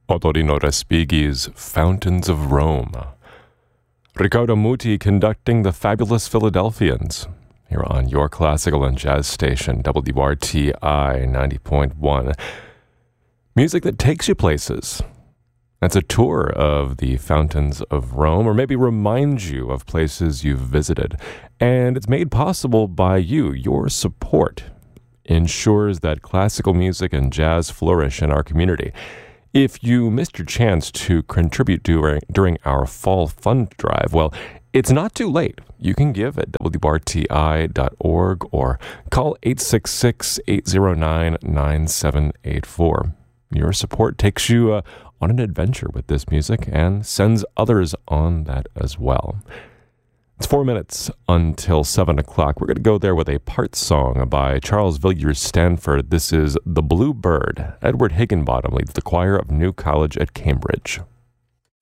Ottorino Respighi's Fountains of Rome. Riccardo Muti conducting the Fabulous Philadelphians here on your classical and jazz station, WRTI 90.1. Music that takes you places. That's a tour of the Fountains of Rome, or maybe reminds you of places you've visited. And it's made possible by you. Your support ensures that classical music and jazz flourish in our community. If you missed your chance to contribute during our fall fund drive, well, it's not too late. You can give at WRTI.org or call 866-809-9784. Your support takes you on an adventure with this music and sends others on that as well. It's 4 minutes until 7 o'clock. We're going to go there with a part song by Charles Villiers Stanford. This is The Blue Bird. Edward Higginbottom leads the choir of New College at Cambridge.